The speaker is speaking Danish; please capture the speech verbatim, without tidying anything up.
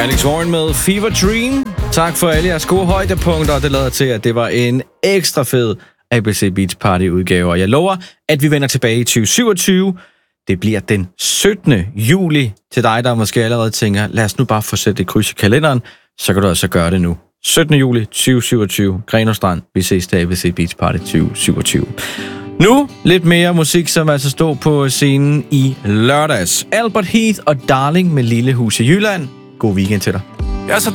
Alex Warren med Fever Dream. Tak for alle jeres gode højdepunkter. Det lader til, at det var en ekstra fed A B C Beach Party udgave. Og jeg lover, at vi vender tilbage i tyve syvogtyve. Det bliver den syttende juli. Til dig, der måske allerede tænker, lad os nu bare få sætte et kryds i kalenderen. Så kan du altså gøre det nu. syttende juli tyve syvogtyve. Grenaa Strand. Vi ses til A B C Beach Party tyve syvogtyve. Nu lidt mere musik, som altså stod på scenen i lørdags. Albert Heath og Darling med Lille Hus i Jylland. God weekend til dig. Jeg er så